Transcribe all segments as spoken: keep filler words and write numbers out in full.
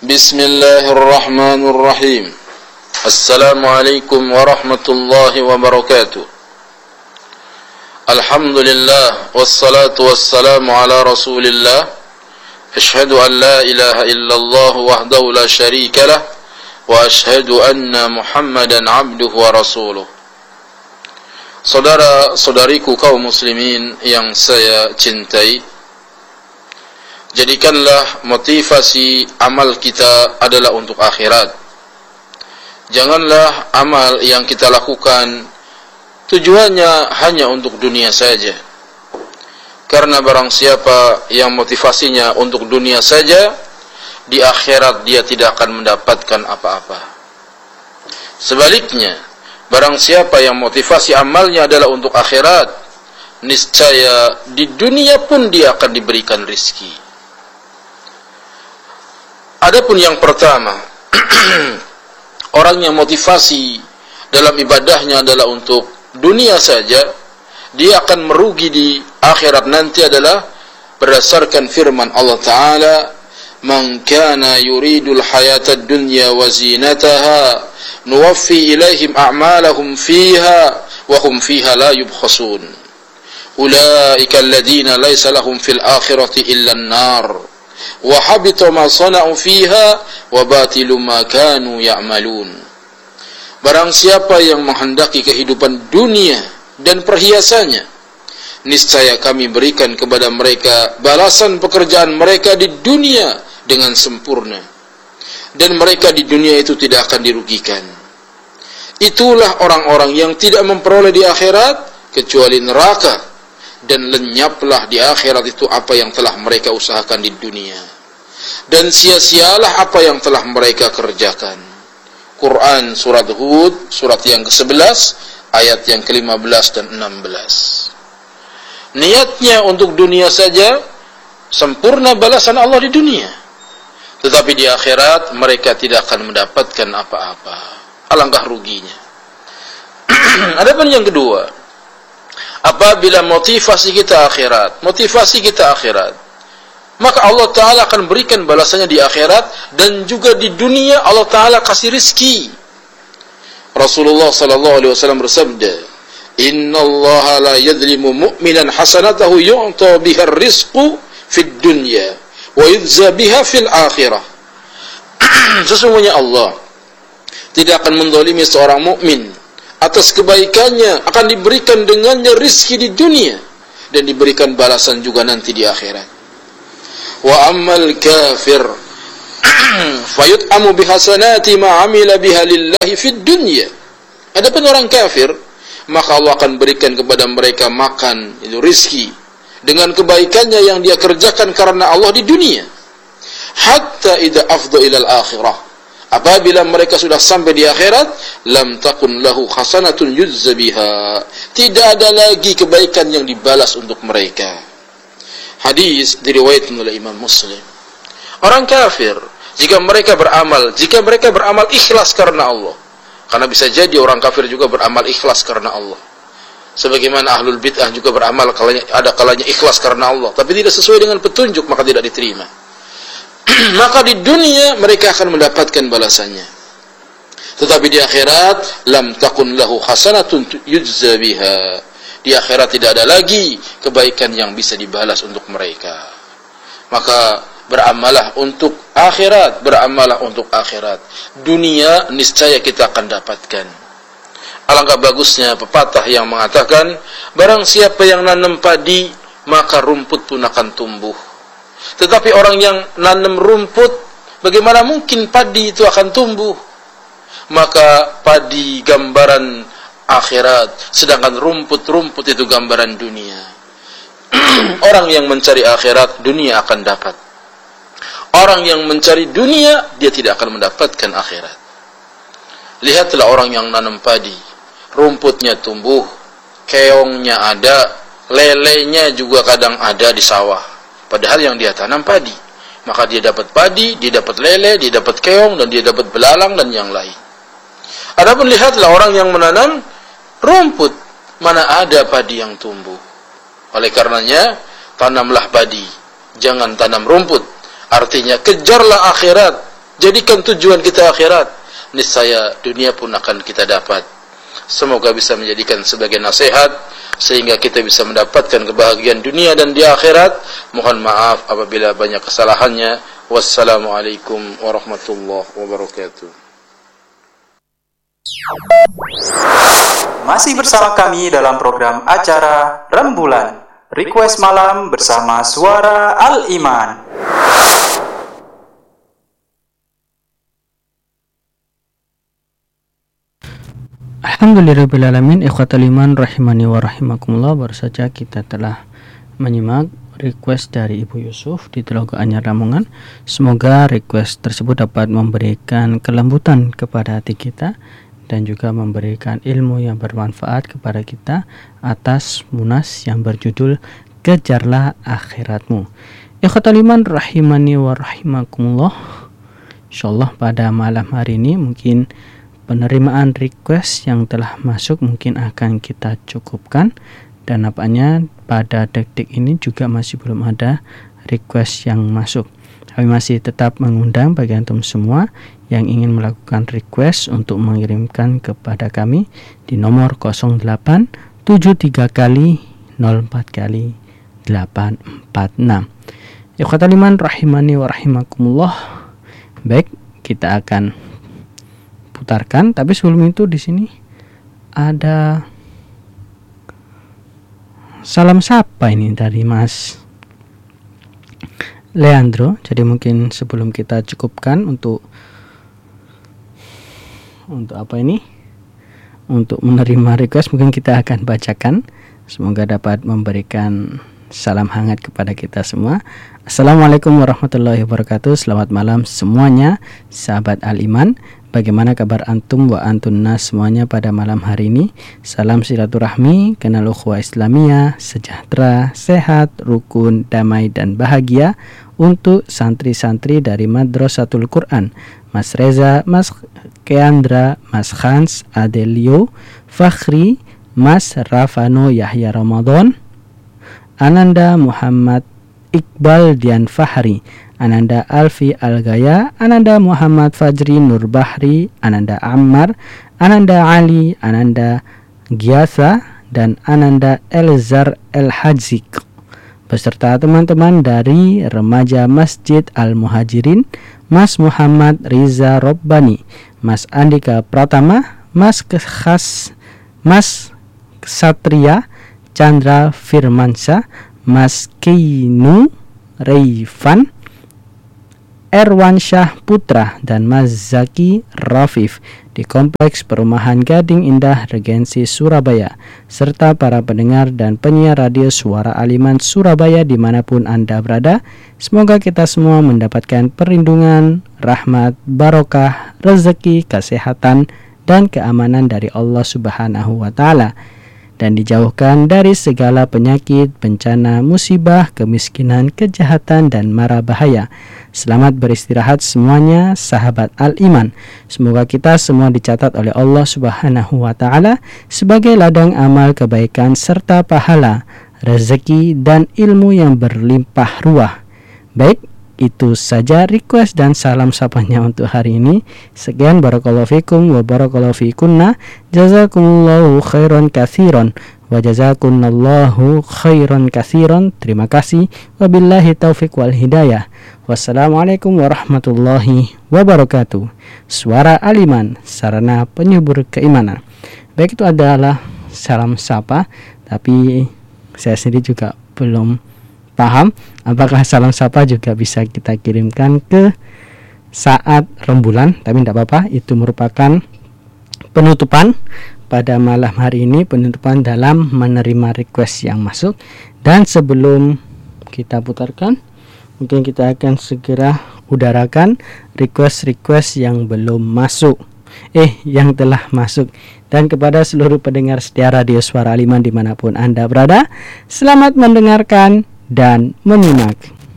Bismillahirrahmanirrahim. Assalamualaikum warahmatullahi wabarakatuh. Alhamdulillah wassalatu wassalamu ala Rasulillah. Asyhadu an la ilaha illallah wahdahu la syarika lah wa asyhadu anna Muhammadan abduhu wa rasuluh. Saudara-saudariku kaum muslimin yang saya cintai, jadikanlah motivasi amal kita adalah untuk akhirat. Janganlah amal yang kita lakukan tujuannya hanya untuk dunia saja. Karena barang siapa yang motivasinya untuk dunia saja, di akhirat dia tidak akan mendapatkan apa-apa. Sebaliknya, barang siapa yang motivasi amalnya adalah untuk akhirat, niscaya di dunia pun dia akan diberikan rizki. Adapun yang pertama, orang yang motivasi dalam ibadahnya adalah untuk dunia saja, dia akan merugi di akhirat nanti adalah berdasarkan firman Allah Ta'ala, "Man kana yuridul hayatad dunya wa zinataha nuwaffi ilaihim a'malahum fiha wa hum fiha la yubkhasun. Ulaika alladhina laysa lahum fil akhirati illa an-nar wa habita ma sana'u fiha wa batilu ma kanu ya'malun." Barang siapa yang menghendaki kehidupan dunia dan perhiasannya, niscaya kami berikan kepada mereka balasan pekerjaan mereka di dunia dengan sempurna, dan mereka di dunia itu tidak akan dirugikan. Itulah orang-orang yang tidak memperoleh di akhirat kecuali neraka, dan lenyaplah di akhirat itu apa yang telah mereka usahakan di dunia, dan sia-sialah apa yang telah mereka kerjakan. Quran surat Hud surat yang kesebelas ayat yang kelima belas dan enam belas. Niatnya untuk dunia saja, sempurna balasan Allah di dunia, tetapi di akhirat mereka tidak akan mendapatkan apa-apa. Alangkah ruginya. Adapun yang kedua, apabila motivasi kita akhirat, motivasi kita akhirat, maka Allah Ta'ala akan berikan balasannya di akhirat, dan juga di dunia Allah Ta'ala kasih rizki. Rasulullah sallallahu alaihi wasallam bersabda, "Inna Allah la yadlimu mu'minan hasanatahu yu'ta biha rizqu fid dunya wa yujza biha fil akhirah." Sesungguhnya Allah tidak akan mendolimi seorang mukmin, atas kebaikannya akan diberikan dengannya rizki di dunia, dan diberikan balasan juga nanti di akhirat. Wa ammal kafir fayut'amu bihasanati ma amila biha lillahi fid dunya. Adapun orang kafir, maka Allah akan berikan kepada mereka makan, itu rizki, dengan kebaikannya yang dia kerjakan karena Allah di dunia. Hatta idza afdha ila al-akhirah, apabila mereka sudah sampai di akhirat, lam takun lahu hasanatun yujza biha, tidak ada lagi kebaikan yang dibalas untuk mereka. Hadis diriwayatkan oleh Imam Muslim. Orang kafir, jika mereka beramal, jika mereka beramal ikhlas karena Allah, karena bisa jadi orang kafir juga beramal ikhlas karena Allah, sebagaimana ahlul bid'ah juga beramal kalanya, ada kalanya ikhlas karena Allah, tapi tidak sesuai dengan petunjuk, maka tidak diterima. Maka di dunia mereka akan mendapatkan balasannya, tetapi di akhirat lam takun lahu hasanatun yujza biha, di akhirat tidak ada lagi kebaikan yang bisa dibalas untuk mereka. Maka beramalah untuk akhirat, beramalah untuk akhirat. Dunia niscaya kita akan dapatkan. Alangkah bagusnya pepatah yang mengatakan, barang siapa yang nanam padi, maka rumput pun akan tumbuh. Tetapi orang yang nanam rumput, bagaimana mungkin padi itu akan tumbuh? Maka padi gambaran akhirat, sedangkan rumput-rumput itu gambaran dunia. Orang yang mencari akhirat, dunia akan dapat. Orang yang mencari dunia, dia tidak akan mendapatkan akhirat. Lihatlah orang yang nanam padi, rumputnya tumbuh, keongnya ada, lelenya juga kadang ada di sawah, padahal yang dia tanam padi. Maka dia dapat padi, dia dapat lele, dia dapat keong, dan dia dapat belalang dan yang lain. Adapun lihatlah orang yang menanam rumput, mana ada padi yang tumbuh. Oleh karenanya, tanamlah padi, jangan tanam rumput. Artinya kejarlah akhirat, jadikan tujuan kita akhirat, niscaya dunia pun akan kita dapat. Semoga bisa menjadikan sebagai nasihat sehingga kita bisa mendapatkan kebahagiaan dunia dan di akhirat. Mohon maaf apabila banyak kesalahannya. Wassalamualaikum warahmatullahi wabarakatuh. Masih bersama kami dalam program acara Rembulan Request Malam bersama Suara Al-Iman. Alhamdulillahirrahmanirrahim. Ikhwatal iman rahimani wa rahimakumullah. Baru saja kita telah menyimak request dari Ibu Yusuf di Telaga Anyar Lamongan. Semoga request tersebut dapat memberikan kelembutan kepada hati kita dan juga memberikan ilmu yang bermanfaat kepada kita atas munas yang berjudul Kejarlah Akhiratmu. Ikhwatal iman rahimani wa rahimakumullah. Insyaallah pada malam hari ini mungkin penerimaan request yang telah masuk mungkin akan kita cukupkan, dan nampaknya pada detik ini juga masih belum ada request yang masuk. Kami masih tetap mengundang bagi antum semua yang ingin melakukan request untuk mengirimkan kepada kami di nomor nol delapan tujuh tiga kali nol empat kali delapan empat enam. Ikhwatal iman rahimani wa rahimakumullah. Baik, kita akan putarkan, tapi sebelum itu di sini ada salam sapa ini dari Mas Leandro. Jadi mungkin sebelum kita cukupkan untuk untuk apa ini? Untuk menerima request, mungkin kita akan bacakan. Semoga dapat memberikan salam hangat kepada kita semua. Assalamualaikum warahmatullahi wabarakatuh. Selamat malam semuanya, sahabat Al-Iman. Bagaimana kabar antum wa antunnas semuanya pada malam hari ini? Salam silaturahmi, kenal ukhuwah Islamiyah, sejahtera, sehat, rukun, damai dan bahagia untuk santri-santri dari Madrasatul Quran. Mas Reza, Mas Keandra, Mas Hans, Adelio, Fakhri, Mas Rafano Yahya Ramadan, Ananda Muhammad Iqbal Dian Fahri, Ananda Alfi Al-Gaya, Ananda Muhammad Fajri Nur Bahri, Ananda Ammar, Ananda Ali, Ananda Gyasa, dan Ananda Elzar El-Hazik, beserta teman-teman dari remaja Masjid Al-Muhajirin, Mas Muhammad Riza Robbani, Mas Andika Pratama, Mas Khas, Mas Satria Chandra Firmansyah, Mas Keinu Reifan, Erwan Syah Putra, dan Mas Zaki Rafif di Kompleks Perumahan Gading Indah Regensi Surabaya, serta para pendengar dan penyiar radio Suara Al-Iman Surabaya dimanapun Anda berada. Semoga kita semua mendapatkan perlindungan, rahmat, barokah, rezeki, kesehatan, dan keamanan dari Allah Subhanahu wa Ta'ala, dan dijauhkan dari segala penyakit, bencana, musibah, kemiskinan, kejahatan, dan mara bahaya. Selamat beristirahat semuanya, sahabat Al-Iman. Semoga kita semua dicatat oleh Allah Subhanahu wa Ta'ala sebagai ladang amal kebaikan serta pahala, rezeki, dan ilmu yang berlimpah ruah. Baik, itu saja request dan salam sapanya untuk hari ini. Sekian, barakallahu fikum wa barakallahu fikunna. Jazakumullahu khairan katsiran wa jazakumullahu khairan katsiran. Terima kasih. Wabillahi taufik wal hidayah. Wassalamualaikum warahmatullahi wabarakatuh. Suara Al-Iman, sarana penyubur keimanan. Baik, itu adalah salam sapa, tapi saya sendiri juga belum paham apakah salam sapa juga bisa kita kirimkan ke saat rembulan, tapi tidak apa-apa. Itu merupakan penutupan pada malam hari ini, penutupan dalam menerima request yang masuk. Dan sebelum kita putarkan, mungkin kita akan segera udarakan request-request yang belum masuk eh yang telah masuk. Dan kepada seluruh pendengar setia radio Suara Al-Iman dimanapun Anda berada, selamat mendengarkan dan menyimak.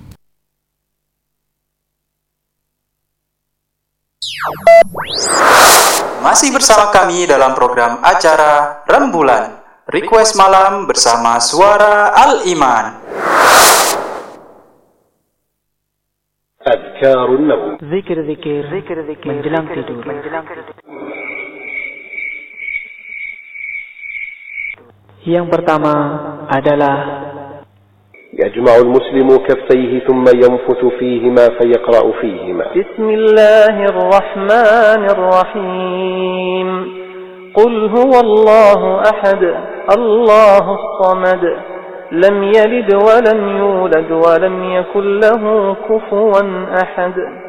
Masih bersama kami dalam program acara Rembulan Request Malam bersama Suara Al-Iman. أذكار النوم. Zikir-zikir menjelang tidur. Yang pertama adalah يجمع المسلم كفيه ثم ينفث فيهما فيقرأ فيهما. بسم الله الرحمن الرحيم. قل هو الله أحد الله الصمد لم يلد ولم يولد ولم يكن له كفوا أحد.